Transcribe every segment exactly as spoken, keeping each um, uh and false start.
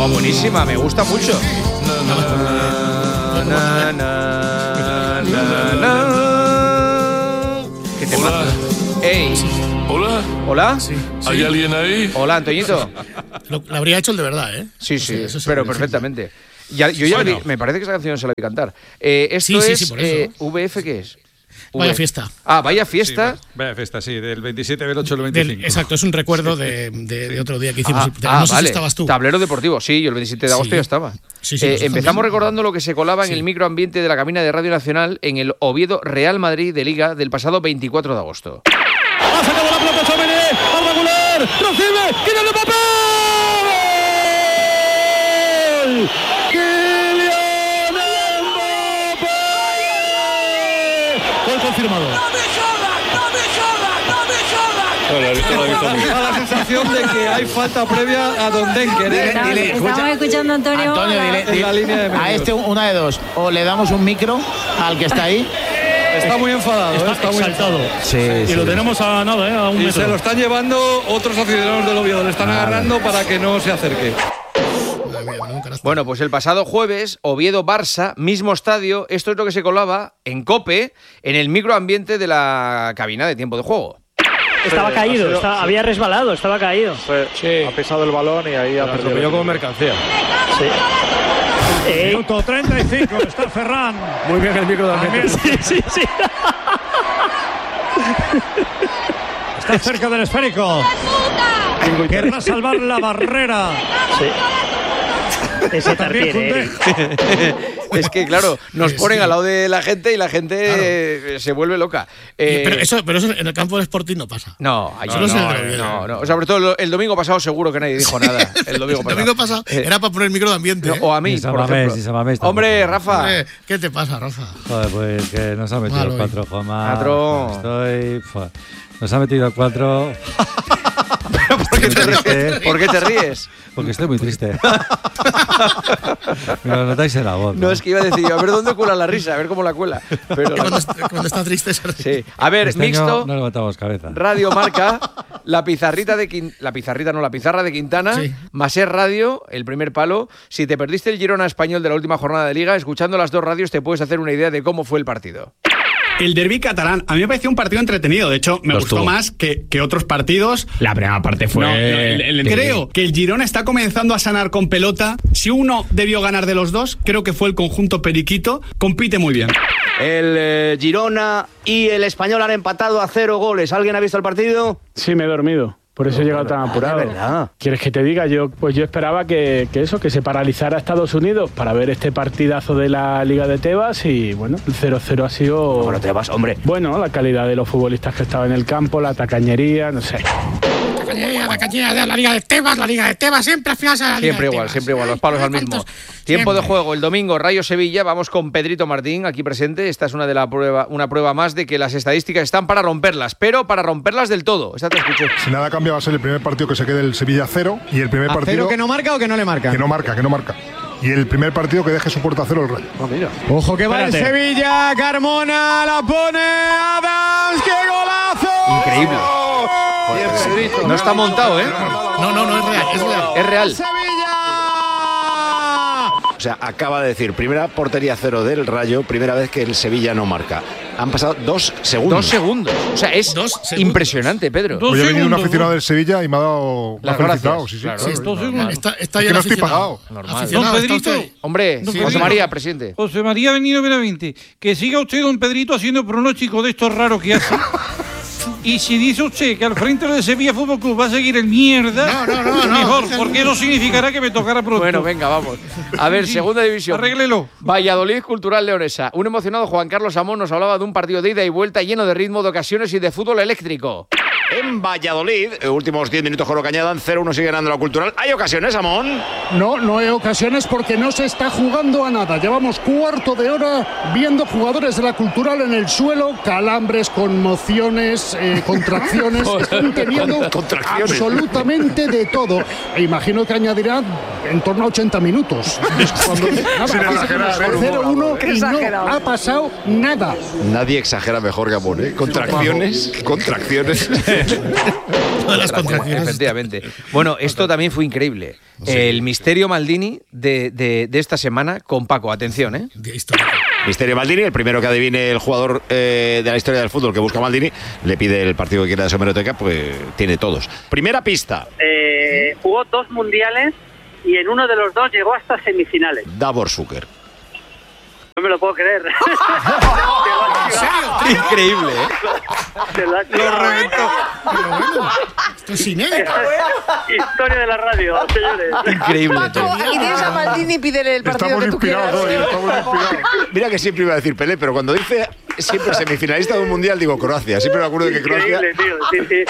Oh, buenísima, me gusta mucho. Na, na, na, na, na. ¿Qué te pasa? Ey. Hola. ¿Hola? Sí, sí. ¿Hay alguien ahí? Hola, Antoñito. Lo, lo habría hecho el de verdad, ¿eh? Sí, sí, Eso pero seguro, perfectamente. Ya, yo ya Bueno. vi, me parece que esa canción se la vi cantar. Eh, esto Sí, sí, es sí, por eso. eh, V F, ¿qué es? Vaya V. fiesta. Ah, vaya fiesta. Sí, vaya fiesta, sí, del veintisiete del ocho del Del- veinticinco. exacto, es un recuerdo de, de- de otro día que hicimos. Ah, no ah, sé vale. si estabas tú. Tablero deportivo, sí, yo el veintisiete de agosto Sí. ya estaba. Sí, sí, Eh, nosotros empezamos también. recordando lo que se colaba en Sí. el microambiente de la cabina de Radio Nacional en el Oviedo Real Madrid de Liga del pasado veinticuatro de agosto. Ha sacado la pelota Chouameni, al regular, recibe, Kylian Mbappé. Kylian Mbappé. Gol confirmado. Da la sensación de que hay falta previa a Don Denker, ¿eh? Estamos, dile, estamos escucha. escuchando a Antonio. Antonio, Hola. dile, En la dile línea de a medios. este una de dos. O le damos un micro al que está ahí. Está muy enfadado, Está, ¿eh? Está muy exaltado. Sí, Y lo tenemos a nada, ¿eh? A un Y metro. se lo están llevando otros aficionados del Oviedo. Le están agarrando para que no se acerque. Madre mía, menudo carácter. Bueno, pues el pasado jueves, Oviedo-Barça, mismo estadio, esto es lo que se colaba en COPE, en el microambiente de la cabina de tiempo de juego. Estaba caído, estaba- había resbalado, estaba caído. Sí. Ha pisado el balón y ahí ha perdido. Yo como mercancía. Sí. Eh, Minuto treinta y cinco, está Ferran. Muy bien el micro también. sí, sí, sí. Está cerca del esférico. Querrá salvar la barrera. Sí. Ese También Tartiere, Koundé. Eric. Es que, claro, nos Sí, ponen sí. al lado de la gente y la gente eh, se vuelve loca. Eh, pero, eso, pero eso en el campo del Sporting no pasa. No, ahí Solo no, es el no, de Oviedo. no, no. Sobre todo el, el domingo pasado seguro que nadie dijo nada. El domingo El pasado. domingo pasado Eh, era para poner micro de ambiente. no, ¿eh? o a mí, Ni San por Mamés, ejemplo. ni San Mamés tampoco. Hombre, Rafa. Hombre, ¿qué te pasa, Rafa? Joder, pues que nos ha metido Malo el hoy. cuatro, Juanma. Patrón. Estoy. fua, Nos ha metido el cuatro ¿Por qué te ríes? ¿Por qué te ríes? porque estoy muy triste. Me lo notáis en la voz. No, es que iba a decir, a ver dónde cuela la risa, a ver cómo la cuela. Pero Cuando, está- cuando está triste se ríe. sí. A ver, Este mixto, año no levantamos cabeza. Radio Marca, la pizarrita de Quin- la pizarrita no, la pizarra de Quintana, Sí. Maser Radio, el primer palo. Si te perdiste el Girona español de la última jornada de Liga, escuchando las dos radios te puedes hacer una idea de cómo fue el partido. El derbi catalán, a mí me pareció un partido entretenido. De hecho, me Lo gustó estuvo. más que, que otros partidos. La primera parte fue. No, no, el- el- creo que el Girona está comenzando a sanar con pelota. Si uno debió ganar de los dos, creo que fue el conjunto periquito. Compite muy bien. El eh, Girona y el Español han empatado a cero goles. ¿Alguien ha visto el partido? Sí, me he dormido. Por eso he llegado tan apurado. de verdad. ¿Quieres que te diga? Yo, pues yo esperaba que, que eso, que se paralizara Estados Unidos para ver este partidazo de la Liga de Tebas y bueno, el cero cero ha sido. Bueno, te vas, hombre. Bueno, la calidad de los futbolistas que estaban en el campo, la tacañería, no sé. La cañería, la cañería de la Liga de Tebas, la Liga de Tebas, siempre al final sale la Liga Siempre de igual, Tebas. siempre igual, los palos al mismo. ¿Cuántos? Tiempo de Siempre. juego, el domingo, Rayo Sevilla, vamos con Pedrito Martín, aquí presente. Esta es una de la prueba, una prueba más de que las estadísticas están para romperlas, pero para romperlas del todo. Esta te escucho. Si nada cambia, va a ser el primer partido que se quede el Sevilla cero y el primer partido no marca o que no le marca? que no marca, que no marca. Y el primer partido que deje su puerta a cero el Rayo. Ojo que va el Espérate. Sevilla. Carmona la pone. Adams. ¡Qué golazo! Increíble. No está montado, ¿eh? No, no, no es real, es real. Es real. O sea, acaba de decir, primera portería cero del Rayo, primera vez que el Sevilla no marca. Han pasado dos segundos. Dos segundos. O sea, es Dos segundos. impresionante, Pedro. Dos Hoy ha venido un segundos, aficionado ¿no? del Sevilla y me ha dado. Me ha Las felicitado, gracias, sí, sí. claro. Sí, Dos segundos. Está, está Es ya que no el estoy aficionado. pagado. Normal. Aficionado, Don está Pedrito. usted. Hombre, Don José Pedrito. María, presidente. José María Benito Benavente, que siga usted, don Pedrito, haciendo pronóstico de estos raros que hace. Y si dice usted que al frente del Sevilla Fútbol Club va a seguir el mierda, No, no, no, no. mejor, porque eso significará que me tocará pronto. Bueno, venga, vamos. A ver, Sí, segunda división. arréglelo. Valladolid Cultural Leonesa. Un emocionado Juan Carlos Amón nos hablaba de un partido de ida y vuelta lleno de ritmo, de ocasiones y de fútbol eléctrico. En Valladolid, eh, últimos diez minutos con lo que añadan, cero uno sigue ganando la Cultural. ¿Hay ocasiones, Amón? No, no hay ocasiones porque no se está jugando a nada. Llevamos cuarto de hora viendo jugadores de la Cultural en el suelo, calambres, conmociones, eh, contracciones. Están teniendo Contracciones. absolutamente de todo. E imagino que añadirán en torno a ochenta minutos. Cuando, nada, Sin pasa exagerar, ¿eh? cero uno y no ha pasado nada. Nadie exagera mejor que Amón, ¿eh? Contracciones, contracciones. Todas las contracciones. Efectivamente. Bueno, esto también fue increíble. Sí. El misterio Maldini de, de, de esta semana con Paco. Atención, ¿eh? De historia. Misterio Maldini, el primero que adivine el jugador eh, de la historia del fútbol que busca Maldini, le pide el partido que quiera de su hemeroteca, pues tiene todos. Primera pista. Eh, jugó dos mundiales y en uno de los dos llegó hasta semifinales. Davor Zucker. No me lo puedo creer. ¿En serio? Increíble, ¿eh? Te lo has Lo reventó. Pero bueno, esto es inédito. Historia de la radio, señores. Increíble. Paco, aquí tienes a Maldini y pídele el partido Estamos que tú quieras. inspirados hoy, estamos inspirados. Mira que siempre iba a decir Pelé, pero cuando dice siempre semifinalista de un mundial, digo Croacia. Siempre me acuerdo de que Croacia... Increíble, tío. Sí, sí.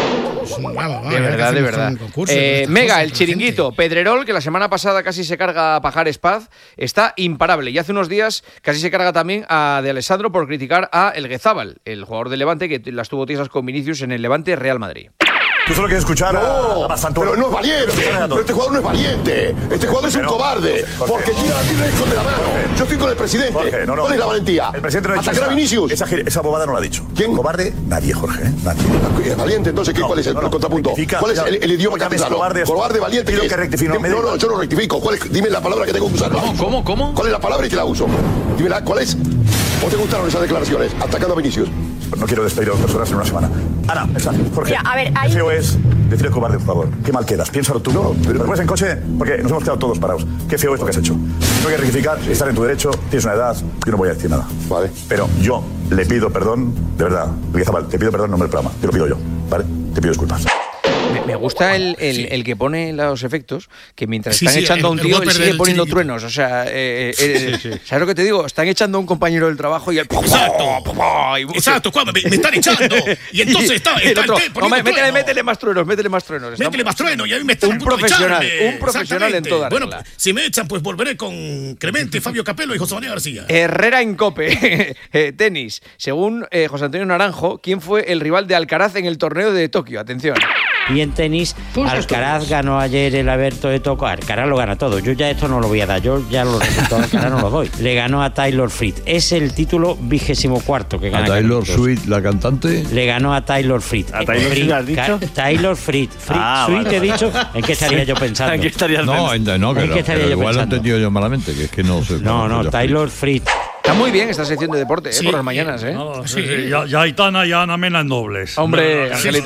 De verdad, de verdad. Eh, Mega, el chiringuito. Pedrerol, que la semana pasada casi se carga a Pajares Paz, está imparable. Y hace unos días casi se carga también a De Alessandro por criticar a El Guezábal, el jugador del Levante que las tuvo tiesas con Vinicius en el Levante Real Madrid. Tú solo quieres escuchar no, a Bastantón. Pero no es valiente. Pero este jugador no es valiente. Este jugador es un no, cobarde. Porque tira la tira con de la mano. Yo estoy con el presidente. Jorge, no, no, ¿Cuál es la valentía? El presidente no ha dicho ¿Atacar a Vinicius? Esa, esa bobada no la ha dicho. ¿Quién? Cobarde, nadie, Jorge. ¿eh? Nadie. ¿Es valiente? Entonces, ¿qué, no, ¿cuál es el no, no, contrapunto? Rectifica, ¿Cuál es el, el idioma castellano? Cobarde, cobarde, valiente. Pido que rectifique. No, no, no, yo no rectifico. ¿Cuál es? Dime la palabra que tengo que usar. ¿Cómo, cómo, cómo? ¿Cuál es la palabra y que la uso? Dímela, ¿cuál es? ¿O te gustaron esas declaraciones? Atacando a Vinicius. No quiero despedir a dos personas en una semana. Ana, esa, Jorge. Mira, a ver, hay... Qué feo es decirle cobarde, por favor. Qué mal quedas. Piénsalo tú. No, pero después en coche, porque nos hemos quedado todos parados. Qué feo es lo que has hecho. No hay que rectificar, estar en tu derecho, tienes una edad, yo no voy a decir nada. Vale. Pero yo le pido perdón, de verdad. Guizabal, te pido perdón, no me el programa. Te lo pido yo, ¿vale? Te pido disculpas. Me, me gusta el, el, sí. el que pone los efectos, que mientras sí, están sí, echando a un tío, él sigue poniendo chiringuito. truenos. O sea, eh, eh, sí, sí. ¿sabes lo que te digo? Están echando a un compañero del trabajo y el... Exacto. Y... Exacto, ¿cuándo? Me, me están echando. Y entonces está, el está otro, el no, métele, trueno. métele más truenos, métele más truenos. Métele Estamos... más truenos y a mí me están un profesional, un profesional en toda Bueno, regla. si me echan, pues volveré con Clemente, Fabio Capello y José María García. Herrera en Cope. eh, tenis. Según eh, José Antonio Naranjo, ¿quién fue el rival de Alcaraz en el torneo de Tokio? Atención. Y en tenis, Alcaraz ganó ayer el Abierto de Tokio. Alcaraz lo gana todo. Yo ya esto no lo voy a dar. Yo ya los resultados de Alcaraz no los doy. Le ganó a Taylor Fritz. Es el título vigésimo cuarto que gana. ¿A Taylor Swift, la cantante? Le ganó a Taylor Fritz. ¿A Taylor Swift has dicho? Taylor Fritz. Fritz Ah, Swift vale, he vale. dicho. ¿En qué estaría yo pensando? ¿En qué estarías no, pensando? No, que ¿En no, qué estaría pero yo igual lo he pensando? entendido yo malamente, que es que no sé. No, no, Taylor Fritz. Está muy bien esta sección de deporte, ¿eh? Sí. Por las mañanas, ¿eh? No, sí, sí, ya, ya Aitana y Ana Mena en dobles. Hombre, Angelito.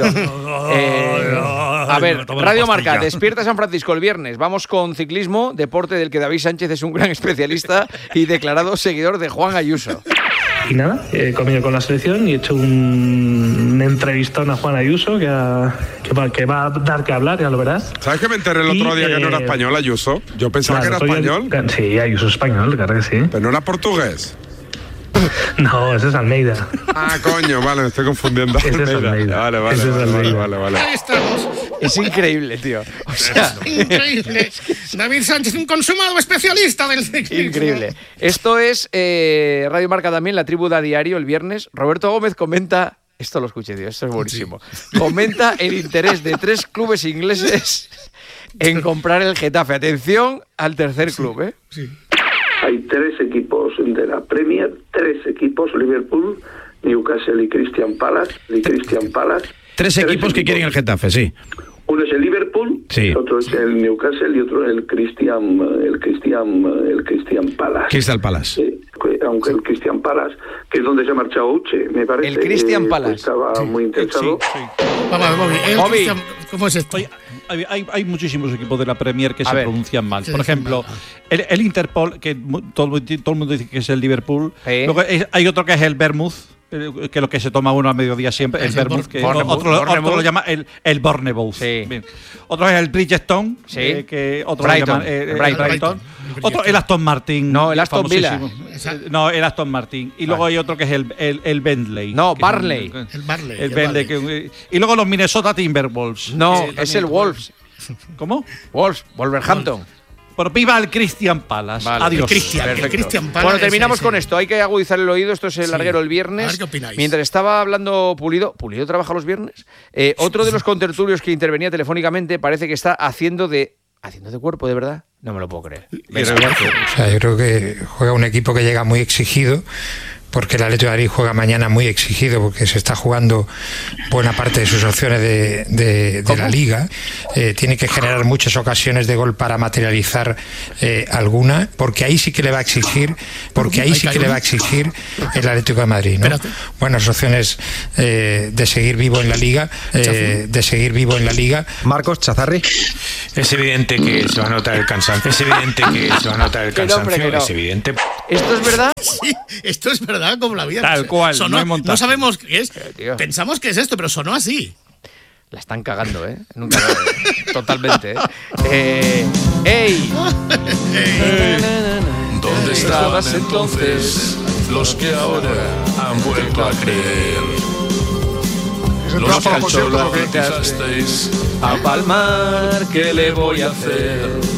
eh, a ver, Radio Marca, despierta San Francisco el viernes. Vamos con ciclismo, deporte del que David Sánchez es un gran especialista y declarado seguidor de Juan Ayuso. Y nada, he comido con la selección y he hecho un, un entrevistón a Juan Ayuso que, ha, que, va, que va a dar que hablar, ya lo verás. ¿Sabes que me enteré el otro Y, día que no era eh, español Ayuso? Yo pensaba claro, que era soy español. el- sí, Ayuso es español, claro que sí. Pero no era portugués. No, ese es Almeida. Ah, coño, vale, me estoy confundiendo. Ese es Almeida. Almeida. Vale, vale, Ese es vale, vale, Almeida. vale, vale. Ahí estamos. Es increíble, tío. O sea, Increíble. David Sánchez, un consumado especialista del ciclismo. increíble. Esto es eh, Radio Marca también, la tribu da diario el viernes. Roberto Gómez comenta, esto lo escuché, tío, esto es buenísimo. Comenta el interés de tres clubes ingleses en comprar el Getafe. Atención al tercer club, ¿eh? Sí. Hay tres equipos de la Premier, tres equipos, Liverpool, Newcastle y Crystal Palace, y Crystal Palace. Tres equipos que quieren el Getafe, sí. Uno es el Liverpool, Sí. otro es el Newcastle y otro el Christian, el Christian, el Christian Palace. Crystal Palace. Eh, aunque el Christian Palace, que es donde se ha marchado Uche, me parece. El Christian eh, Palace. pues estaba muy interesado. Vamos a ver, Bobby. El Bobby. Cristian- ¿Cómo es esto? Hay, hay- hay- hay muchísimos equipos de la Premier que A se ver. pronuncian mal. Sí, Por sí, ejemplo, mal. el, el Interpol, que mu- todo, todo el mundo dice que es el Liverpool. Sí. Luego es- hay otro que es el Vermouth, eh, que es lo que se toma uno al mediodía siempre, el Es el Vermouth, Bor- que Bournemouth, otro, otro Bournemouth. lo llama el, el Bournemouth. Sí. Bien. Otro es el Bridgestone, Sí. eh, que otro Brighton, lo llaman eh, eh, Brighton. Brighton. Brighton. Otro el Aston Martin. No, el Aston Villa. famosísimo. Exacto. Eh, No, el Aston Martin. Y luego hay otro que es el, el, el Bentley. No, que es un- Barley. El Barley. El Bentley. que- y luego los Minnesota Timberwolves. No, que es también- el Wolves. ¿Cómo? Wolves, Wolverhampton. Pero viva el Christian Palace. Vale. Adiós. El Cristian, el Perfecto. Cristian Palace. Bueno, terminamos ese, con ese. esto. Hay que agudizar el oído. Esto es el Sí. larguero el A viernes. ver qué opináis. Mientras estaba hablando Pulido, ¿Pulido trabaja los viernes? Eh, otro de los contertulios que intervenía telefónicamente parece que está haciendo de haciendo de cuerpo, de verdad. No me lo puedo creer. O sea, yo creo que juega un equipo que llega muy exigido, porque el Atlético de Madrid juega mañana muy exigido, porque se está jugando buena parte de sus opciones de, de, de la Liga. Eh, tiene que generar muchas ocasiones de gol para materializar eh, alguna, porque ahí sí que le va a exigir, porque ahí sí que le va a exigir el Atlético de Madrid, ¿no? Buenas opciones eh, de seguir vivo en la Liga, eh, de seguir vivo en la Liga. Marcos Chazarri. Es evidente que se va a notar el cansancio. Es evidente que se va a notar el cansancio. hombre, que no. Es evidente. ¿Esto es verdad? Sí, esto es verdad como la vida. Tal no cual, sonó, no hay montaje. no sabemos qué es. Eh, Pensamos que es esto, pero sonó así. La están cagando, ¿eh? Nunca, totalmente, ¿eh? eh ¡Ey! ¿Dónde estaban entonces los que ahora han vuelto a creer? Los que al cholo criticasteis, a palmar, ¿qué le voy a hacer?